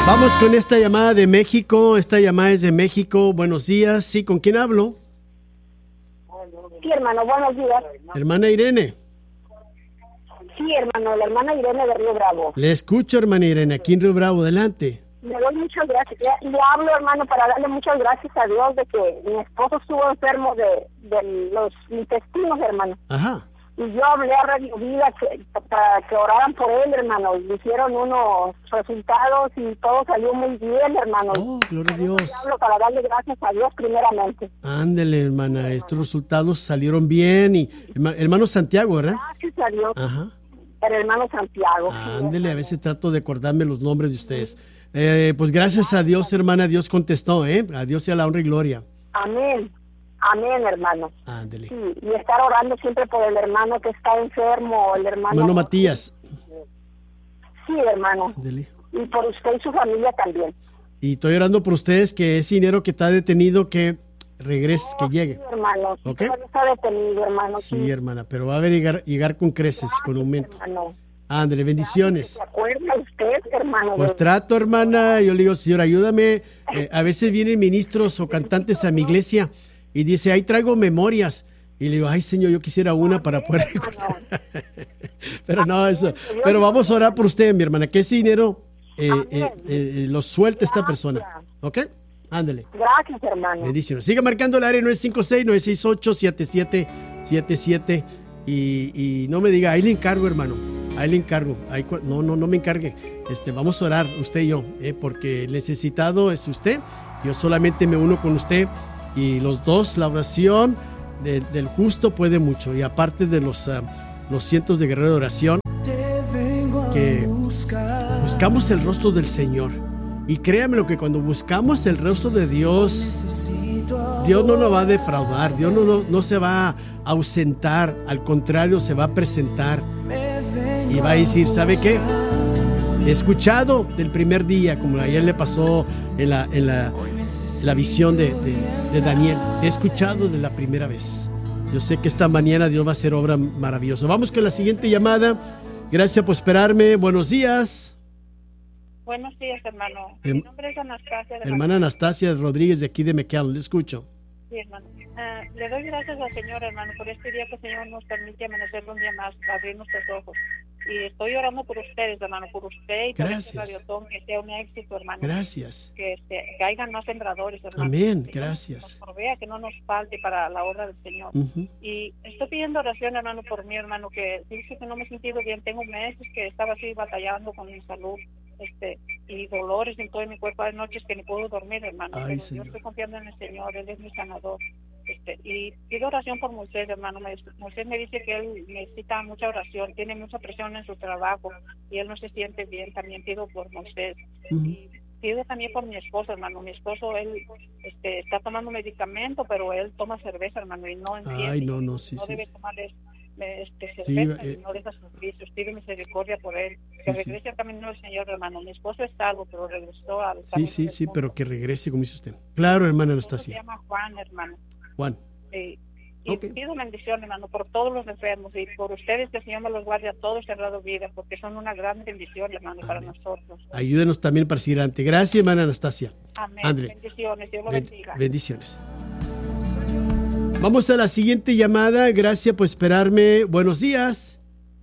Vamos con esta llamada de México. Esta llamada es de México. Buenos días. Sí, ¿con quién hablo? Sí, hermano, buenos días. Hermana Irene. Sí, hermano, la hermana Irene de Río Bravo. Le escucho, hermana Irene, aquí en Río Bravo. Adelante. Le doy muchas gracias. Le hablo, hermano, para darle muchas gracias a Dios de que mi esposo estuvo enfermo de los intestinos, hermano. Ajá. Y yo hablé a Radio Vida para que oraran por él, hermano. Le hicieron unos resultados y todo salió muy bien, hermano. Oh, gloria a Dios. Le hablo para darle gracias a Dios primeramente. Ándele, hermana, estos resultados salieron bien. Y hermano Santiago, ¿verdad? Gracias a Dios. Ajá. El hermano Santiago. Ándele, a veces trato de acordarme los nombres de ustedes. Pues gracias a Dios, hermana, Dios contestó, ¿eh? A Dios sea la honra y gloria. Amén. Amén, hermano. Ándele. Sí, y estar orando siempre por el hermano que está enfermo, el hermano Matías. Sí, hermano. Ándele. Y por usted y su familia también. Y estoy orando por ustedes que ese dinero que está detenido, que regrese, que llegue. Sí, hermano. Sí, ¿Ok? está detenido, hermano. Sí, hermana, pero va a llegar con creces, con aumento. Hermano. Ándele, bendiciones. ¿Se acuerda usted, hermano? Pues trato, hermana, yo le digo, Señor, ayúdame. A veces vienen ministros o cantantes a mi iglesia y dice, ahí traigo memorias. Y le digo, ay, Señor, yo quisiera una para poder recordar. Pero no, eso. Pero vamos a orar por usted, mi hermana, que ese dinero lo suelte esta persona. ¿Ok? Ándele. Gracias, hermano. Bendiciones. Siga marcando el área 956-968-7777. Y no me diga, ahí le encargo, hermano. Ahí le encargo. No me encargue. Vamos a orar, usted y yo, porque el necesitado es usted. Yo solamente me uno con usted. Y los dos, la oración del justo puede mucho. Y aparte de los cientos de guerreros de oración, que buscamos el rostro del Señor. Y créame lo que cuando buscamos el rostro de Dios, Dios no nos va a defraudar. Dios no se va a ausentar. Al contrario, se va a presentar. Y va a decir, ¿sabe qué? He escuchado del primer día, como ayer le pasó en la visión de Daniel. He escuchado de la primera vez. Yo sé que esta mañana Dios va a hacer obra maravillosa. Vamos con la siguiente llamada. Gracias por esperarme. Buenos días. Buenos días, hermano. Mi nombre es Anastasia. Hermana Anastasia Rodríguez, de aquí de McAllen. Le escucho. Sí, hermano. Le doy gracias al Señor, hermano, por este día que el Señor nos permite amanecer un día más, abrir nuestros ojos. Y estoy orando por ustedes, hermano, por usted y por este radiotón, que sea un éxito, hermano. Gracias. Que hayan más sembradores, hermano. Amén, gracias. Que nos provea, que no nos falte para la obra del Señor. Y estoy pidiendo oración, hermano, por mí, hermano, que dice que no me he sentido bien. Tengo meses que estaba así batallando con mi salud, y dolores en todo mi cuerpo. Hay noches que ni puedo dormir, hermano. Ay, pero Señor. yo estoy confiando en el Señor, Él es mi sanador. Y pido oración por Moisés, hermano. Moisés me dice que él necesita mucha oración, tiene mucha presión en su trabajo y él no se siente bien. También pido por Moisés. Y pido también por mi esposo, hermano. Mi esposo, él está tomando medicamento, pero él toma cerveza, hermano, y no entiende. Ay, no, debe tomar cerveza y no deja sus vicios. Pido misericordia por él. Que regrese al camino del Señor, hermano. Mi esposo es salvo, pero regresó al camino del Sí, mundo. pero que regrese, como dice usted. Claro, hermana Anastasia. Se llama Juan, hermano. Juan. Y pido bendición, hermano, por todos los enfermos y por ustedes, que el Señor me los guarde a todos cerrado vida, porque son una gran bendición, hermano. Amén. Para nosotros. Ayúdenos también para seguir adelante. Gracias, hermana Anastasia. Amén. André. Bendiciones. Dios lo bendiga. Bendiciones. Vamos a la siguiente llamada. Gracias por esperarme. Buenos días.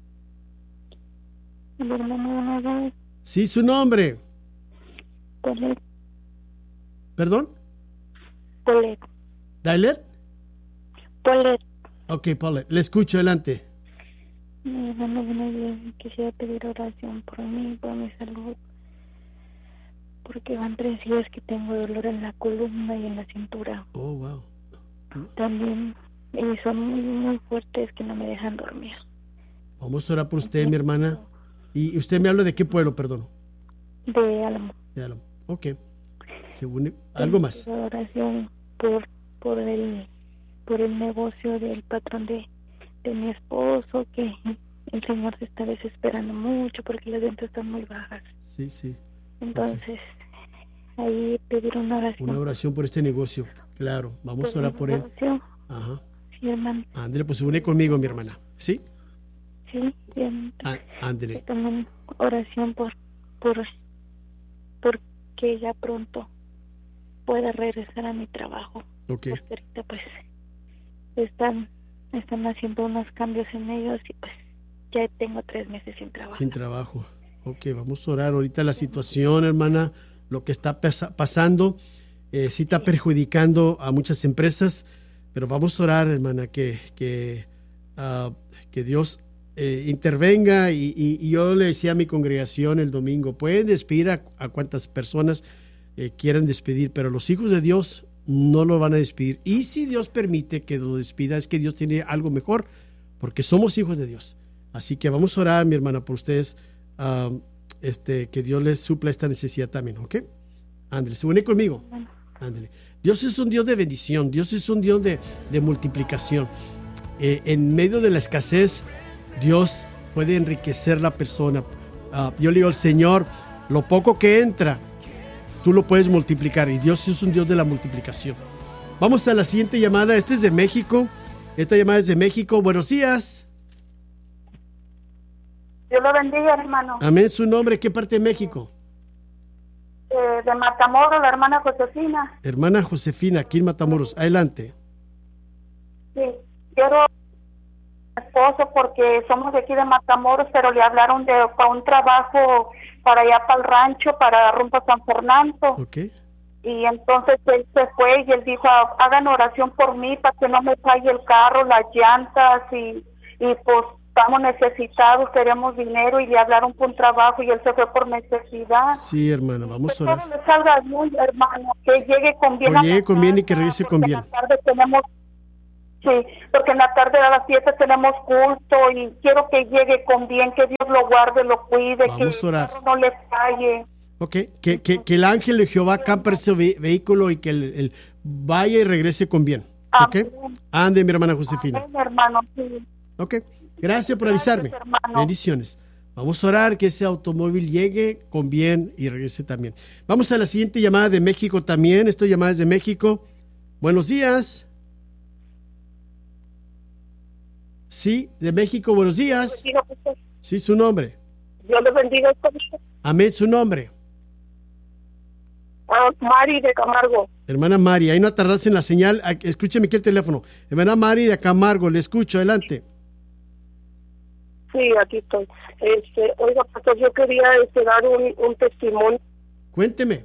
Sí, su nombre. Paulette. ¿Perdón? Paulette. ¿Tyler? Paulette. Ok, Paulette. Le escucho, adelante. Hermano, buenos días. Quisiera pedir oración por mí, por mi salud. Porque van 3 días que tengo dolor en la columna y en la cintura. Oh, wow. También son muy, muy fuertes que no me dejan dormir. Vamos a orar por usted, mi hermana. ¿Y usted me habla de qué pueblo, perdón? De Álamo. De Álamo. Ok. ¿Algo más? Oración por el negocio del patrón de mi esposo, que el Señor se está desesperando mucho porque las ventas están muy bajas. Sí. Entonces, ahí pedir una oración. Una oración por este negocio. Claro, vamos a orar por él. Ajá. Sí, hermano. Ándele, pues se une conmigo, mi hermana. ¿Sí? Sí, bien. Ándele. También oración por que ella pronto pueda regresar a mi trabajo. Okay. Porque ahorita pues están haciendo unos cambios en ellos y pues ya tengo 3 meses sin trabajo. Sin trabajo. Ok, vamos a orar. Ahorita la situación, hermana, lo que está pasando, sí está perjudicando a muchas empresas, pero vamos a orar, hermana, que Dios intervenga y yo le decía a mi congregación el domingo, pueden despedir a cuantas personas quieran despedir, pero los hijos de Dios no lo van a despedir. Y si Dios permite que lo despida, es que Dios tiene algo mejor, porque somos hijos de Dios. Así que vamos a orar, mi hermana, por ustedes, que Dios les supla esta necesidad también, ¿ok? Ándale, se une conmigo. Ándale. Dios es un Dios de bendición, Dios es un Dios de multiplicación. En medio de la escasez, Dios puede enriquecer la persona. Yo le digo al Señor, lo poco que entra, tú lo puedes multiplicar, y Dios es un Dios de la multiplicación. Vamos a la siguiente llamada. Esta es de México. Esta llamada es de México. Buenos días. Dios lo bendiga, hermano. Amén. ¿Su nombre? ¿Qué parte de México? De Matamoros, la hermana Josefina. Hermana Josefina, aquí en Matamoros. Adelante. Sí, quiero a mi esposo porque somos de aquí de Matamoros, pero le hablaron para un trabajo para allá, para el rancho, para Rumbo San Fernando. Okay. Y entonces él se fue y él dijo, hagan oración por mí para que no me falle el carro, las llantas y pues estamos necesitados, queremos dinero, y le hablaron por un trabajo y él se fue por necesidad. Sí, hermana, vamos que a orar. todo le salga bien, hermano, que llegue con bien. Que llegue con bien y que regrese con bien. En la tarde tenemos, sí, porque en la tarde a las 7 tenemos culto y quiero que llegue con bien, que Dios lo guarde, lo cuide, vamos que a orar. el carro no le falle. Ok, que el ángel de Jehová acampe ese vehículo y que el vaya y regrese con bien. Ok, ande, mi hermana Josefina. Amén, hermano, sí. Ok, gracias por avisarme. Hermano. Bendiciones. Vamos a orar que ese automóvil llegue con bien y regrese también. Vamos a la siguiente llamada de México también. Esta llamada es de México. Buenos días. Sí, de México, buenos días. Sí, su nombre. Dios le bendiga. Amén, su nombre. Mari de Camargo. Hermana Mari, ahí no tardas en la señal. Escúcheme aquí el teléfono. Hermana Mari de Camargo, le escucho, adelante. Sí, aquí estoy. Oiga, pastor, yo quería dar un testimonio. Cuénteme.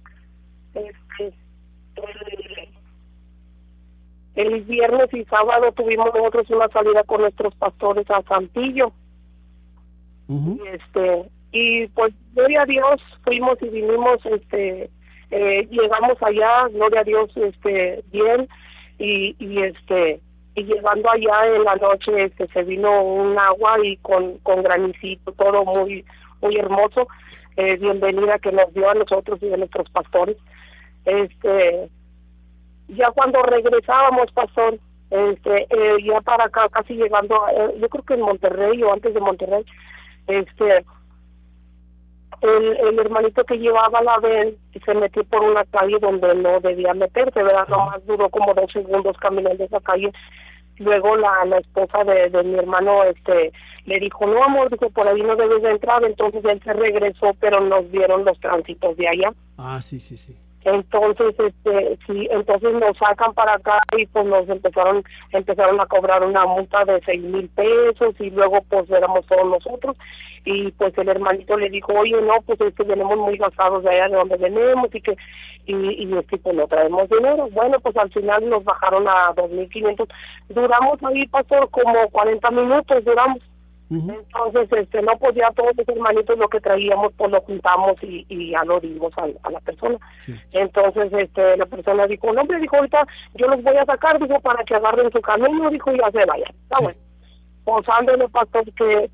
El viernes y sábado tuvimos nosotros una salida con nuestros pastores a Saltillo. Uh-huh. Y pues gloria a Dios, fuimos y vinimos, llegamos allá, gloria a Dios, bien, y llegando allá en la noche se vino un agua y con granizito, todo muy muy hermoso. Bienvenida que nos dio a nosotros y a nuestros pastores. Ya cuando regresábamos, pastor, ya para acá, casi llegando, yo creo que en Monterrey o antes de Monterrey, el hermanito que llevaba la ven se metió por una calle donde no debía meterse, ¿verdad? Nomás duró como 2 segundos caminando esa calle. Luego la esposa de mi hermano le dijo, no, amor, dijo, por ahí no debes de entrar. Entonces él se regresó, pero nos vieron los tránsitos de allá. Ah, sí. Entonces, sí, entonces nos sacan para acá y pues nos empezaron a cobrar una multa de 6,000 pesos y luego pues éramos todos nosotros y pues el hermanito le dijo, oye, no, pues venimos muy gastados de allá de donde venimos y pues no traemos dinero. Bueno, pues al final nos bajaron a 2,500. Duramos ahí, pastor, como 40 minutos duramos. Uh-huh. Entonces, no, pues ya todos los hermanitos lo que traíamos, pues lo juntamos y ya lo dimos a la persona. Sí. Entonces, la persona dijo, no, hombre, dijo, ahorita yo los voy a sacar, dijo, para que agarren su camino, dijo, y ya se vayan. Está sí. Bueno. Pues ándale, pastor, que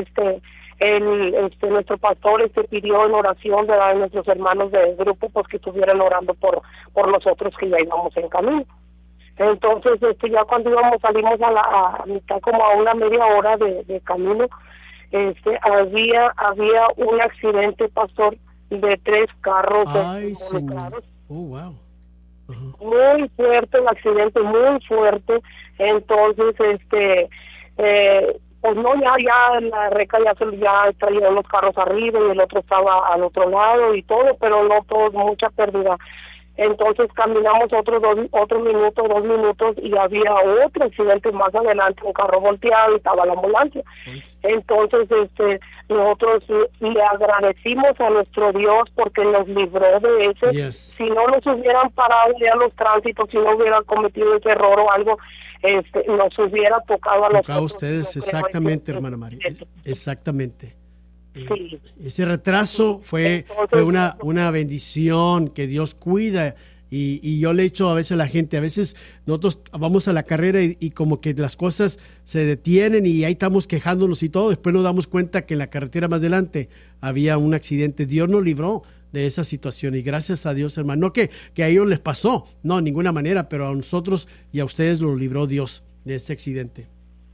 nuestro pastor pidió en oración, ¿verdad?, a nuestros hermanos del grupo, pues que estuvieran orando por nosotros que ya íbamos en camino. Entonces, ya cuando salimos a mitad, como a una media hora de camino, había un accidente, pastor, de 3 carros involucrados. Oh, wow. Uh-huh. Muy fuerte el accidente, muy fuerte. Entonces, pues no, ya en la reca ya traían los carros arriba y el otro estaba al otro lado y todo, pero no todo, mucha pérdida. Entonces caminamos otro minuto, 2 minutos, y había otro accidente más adelante, un carro volteado y estaba la ambulancia. Entonces nosotros le agradecimos a nuestro Dios porque nos libró de ese. Yes. Si no nos hubieran parado ya los tránsitos, si no hubieran cometido ese error o algo, nos hubiera tocado a nosotros. A ustedes, exactamente, hermana María, exactamente. Sí. Ese retraso fue una bendición que Dios cuida, y yo le he dicho a veces a la gente, a veces nosotros vamos a la carrera y como que las cosas se detienen y ahí estamos quejándonos y todo, después nos damos cuenta que en la carretera más adelante había un accidente. Dios nos libró de esa situación y gracias a Dios, hermano, no que a ellos les pasó, no, de ninguna manera, pero a nosotros y a ustedes los libró Dios de este accidente.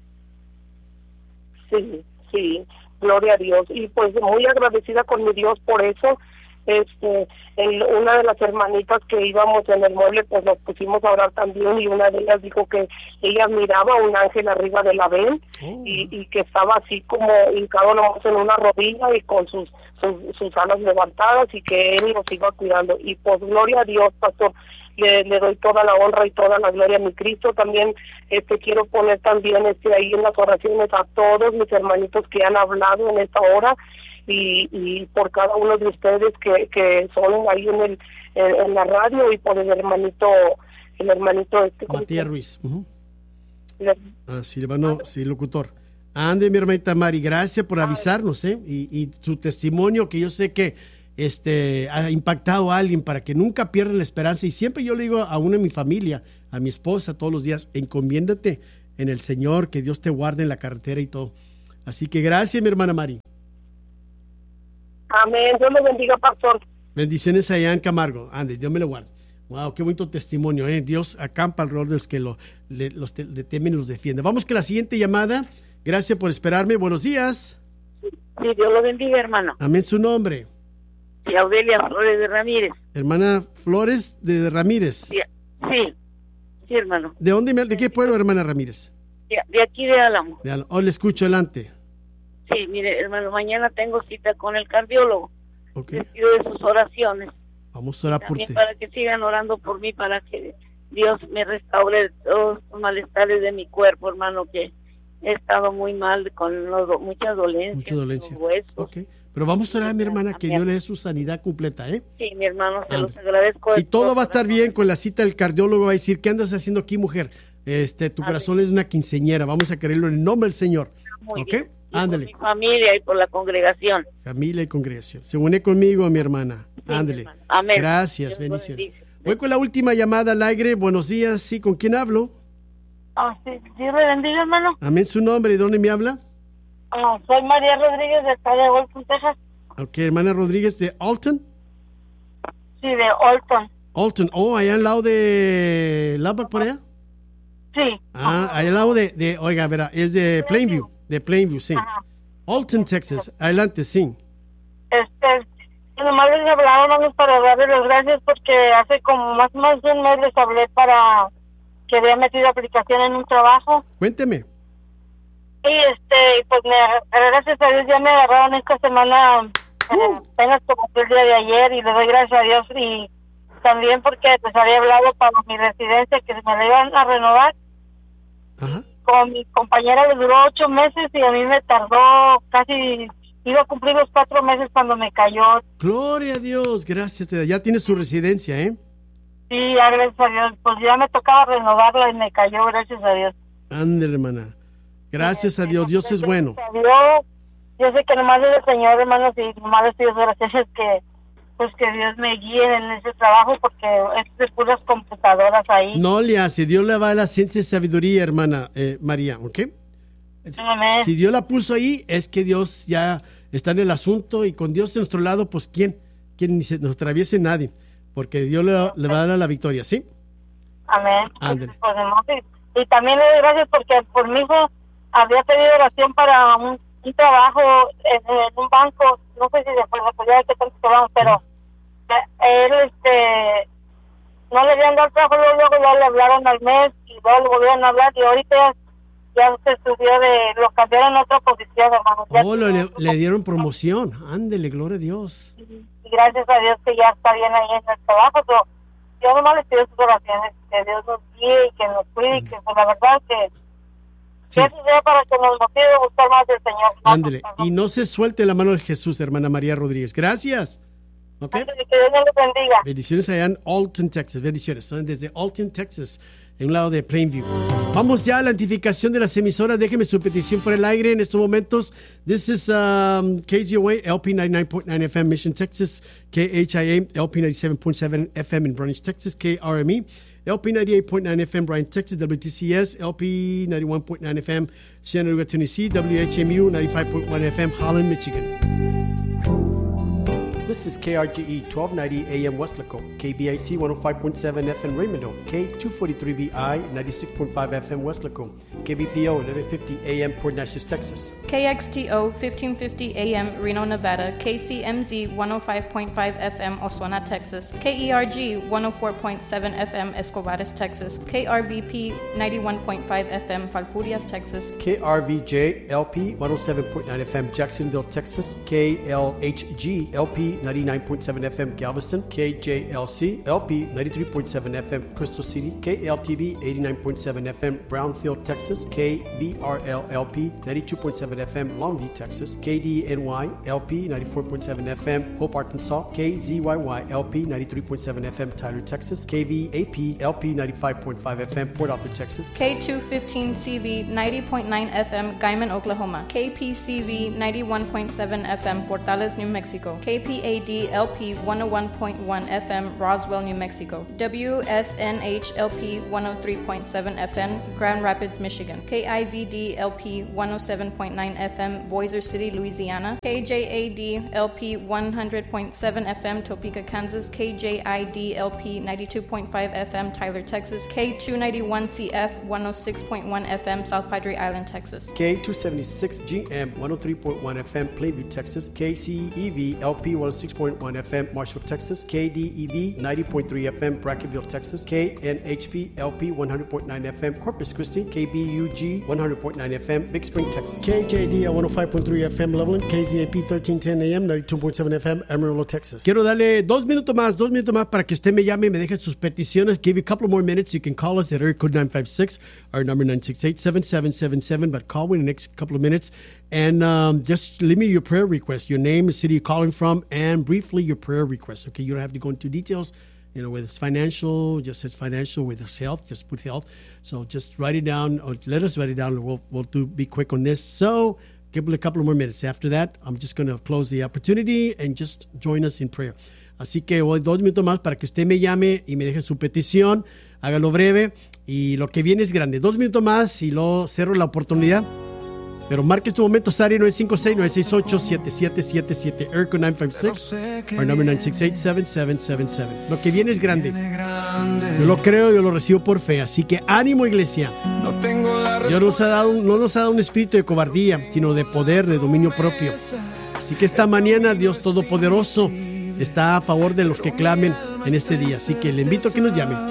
Sí. Gloria a Dios, y pues muy agradecida con mi Dios por eso. Una de las hermanitas que íbamos en el mueble, pues nos pusimos a orar también, y una de ellas dijo que ella miraba a un ángel arriba de la ven, y que estaba así como hincado nomás en una rodilla y con sus alas levantadas, y que él nos iba cuidando. Y pues gloria a Dios, pastor, le doy toda la honra y toda la gloria a mi Cristo. También quiero poner también ahí en las oraciones a todos mis hermanitos que han hablado en esta hora, y por cada uno de ustedes que son ahí en la radio, y por el hermanito Matías Ruiz. Sí, hermano, sí, locutor. Ande, mi hermanita Mari, gracias por avisarnos, y su testimonio, que yo sé que ha impactado a alguien, para que nunca pierdan la esperanza. Y siempre yo le digo a una de mi familia, a mi esposa, todos los días, encomiéndate en el Señor, que Dios te guarde en la carretera y todo. Así que gracias, mi hermana Mari. Amén. Dios me bendiga, pastor. Bendiciones allá en Camargo. Ande, Dios me lo guarde. Wow, qué bonito testimonio, Dios acampa alrededor de los que le temen y los defiende. Vamos con la siguiente llamada. Gracias por esperarme. Buenos días. Sí, Dios lo bendiga, hermano. Amén, su nombre. Sí, Audelia Flores de Ramírez. Hermana Flores de Ramírez. Sí, hermano. ¿De qué pueblo, hermana Ramírez? De aquí de Álamo. Le escucho, adelante. Sí, mire, hermano, mañana tengo cita con el cardiólogo. Okay. Les pido de sus oraciones. Vamos a orar por ti. Para que sigan orando por mí, para que Dios me restaure todos los malestares de mi cuerpo, hermano, que he estado muy mal con muchas dolencias. Los huesos. Okay. Pero vamos a orar, mi hermana, que Dios le dé su sanidad completa, Sí, mi hermano, se los agradezco. Y todo va a estar bien con la cita del cardiólogo. Va a decir, ¿qué andas haciendo aquí, mujer? Tu corazón es una quinceañera. Vamos a creerlo en el nombre del Señor. Muy ¿Ok? bien. Ándale. Por mi familia y por la congregación. Familia y congregación. Se une conmigo, mi hermana. Sí, ándale. Mi amén. Gracias, bendiciones. Voy con la última llamada al aire. Buenos días. Sí, ¿con quién hablo? Sí, Dios le bendiga, hermano. Amén, su nombre. ¿Y dónde me habla? Soy María Rodríguez de acá de Alton, Texas. Ok, hermana Rodríguez de Alton. Sí, de Alton. Alton, allá al lado de Lubbock, por allá. Sí. Allá al lado oiga, verá, es de Plainview. De Plainview, sí. Ajá. Alton, Texas. Adelante, sí. Nomás les hablaba, hermanos, para darles las gracias, porque hace como más de un mes les hablé para que había metido aplicación en un trabajo. Cuénteme. Y pues gracias a Dios ya me agarraron esta semana, apenas como el día de ayer, y le doy gracias a Dios, y también porque les había hablado para mi residencia que me la iban a renovar. Ajá. Con mi compañera le duró 8 meses y a mí me tardó casi, iba a cumplir los 4 meses cuando me cayó. Gloria a Dios, gracias. Ya tienes tu residencia, Sí, gracias a Dios, pues ya me tocaba renovarla y me cayó, gracias a Dios. Ande, hermana. Gracias a Dios, Dios es bueno. Yo sé que nomás es el Señor, hermanos, y nomás les pido oraciones que Dios me guíe en ese trabajo, porque es de puras computadoras ahí. No le hace, Dios le va a la ciencia y sabiduría, hermana María, ¿ok? Amén. Si Dios la puso ahí, es que Dios ya está en el asunto, y con Dios de nuestro lado, pues ¿quién ni se nos atraviese? Nadie, porque Dios le va a dar la victoria, ¿sí? Amén. Pues, y también le doy gracias porque por mi hijo había pedido oración para un trabajo en un banco, no sé si después de que tanto vamos, pero él no le habían dado trabajo, luego le hablaron al mes y luego le volvieron a hablar, y ahorita ya se subió lo cambiaron a otra posición, hermano. Le dieron promoción. Ándele, gloria a Dios. Y gracias a Dios que ya está bien ahí en el trabajo, pero yo nomás les pido sus oraciones, que Dios nos guíe y que nos cuide, y que pues, la verdad que eso sea para que nos motive a buscar más del Señor. Ándele, y no se suelte la mano de Jesús, hermana María Rodríguez. Gracias. Okay. Que Dios les bendiga. Bendiciones allá en Alton, Texas. Bendiciones. Son desde Alton, Texas, en un lado de Plainview. Vamos ya a la identificación de las emisoras. Déjeme su petición fuera del aire en estos momentos. This is KZOA, LP 99.9 FM, Mission, Texas. KHIA, LP 97.7 FM in Brownsville, Texas. KRME, LP 98.9 FM, Bryan, Texas. WTCS, LP 91.9 FM, Chattanooga, Tennessee. WHMU, 95.1 FM, Holland, Michigan. This is KRGE 1290 AM Westlaco, KBIC 105.7 FM Raymond, K243VI 96.5 FM Westlaco, KBPO 1150 AM Port Neches, Texas, KXTO 1550 AM Reno, Nevada, KCMZ 105.5 FM Oswena, Texas, KERG 104.7 FM Escobares, Texas, KRVP 91.5 FM Falfurrias, Texas, KRVJ LP 107.9 FM Jacksonville, Texas, KLHG LP 99.7 FM Galveston, KJLC LP 93.7 FM Crystal City, KLTV 89.7 FM Brownfield, Texas, KBRL LP 92.7 FM Longview, Texas, KDNY LP 94.7 FM Hope, Arkansas, KZYY LP 93.7 FM Tyler, Texas, KVAP LP 95.5 FM Port Arthur, Texas, K215CV 90.9 FM Guyman, Oklahoma, KPCV 91.7 FM Portales, New Mexico, KPAD LP 101.1 FM Roswell, New Mexico, WSNH LP 103.7 FM Grand Rapids, Michigan, KIVD LP 107.9 FM Boiser City, Louisiana, KJAD LP 100.7 FM Topeka, Kansas, KJID LP 92.5 FM Tyler, Texas, K291CF 106.1 FM South Padre Island, Texas, K276GM 103.1 FM Plainview, Texas, KCEV LP 106.1 FM Marshall, Texas, KDEV 90.3 FM Brackenville, Texas, KNHP LP 100.9 FM Corpus Christi, KBUG 100.9 FM Big Spring, Texas, KJD 105.3 FM Loveland, KZAP 1310 AM 92.7 FM Amarillo, Texas. Quiero darle 2 minutos más para que usted me llame y me deje sus peticiones. Give you a couple more minutes. You can call us at area code 956, our number 968-7777, but call in the next couple of minutes. And just leave me your prayer request, your name, the city you're calling from, and briefly your prayer request. Okay, you don't have to go into details, you know, whether it's financial, just it's financial, whether it's health, just put health. So just write it down, or let us write it down, and we'll be quick on this. So give it a couple of more minutes. After that, I'm just going to close the opportunity and just join us in prayer. Así que voy 2 minutos más para que usted me llame y me deje su petición. Hágalo breve y lo que viene es grande. 2 minutos más y luego cierro la oportunidad. Pero marque este momento, Sari 956-968-7777, ERCO 956, our number 968-7777. Lo que viene es grande. Yo lo creo, yo lo recibo por fe. Así que ánimo, iglesia. Dios no nos ha dado un espíritu de cobardía, sino de poder, de dominio propio. Así que esta mañana Dios Todopoderoso está a favor de los que clamen en este día. Así que le invito a que nos llamen.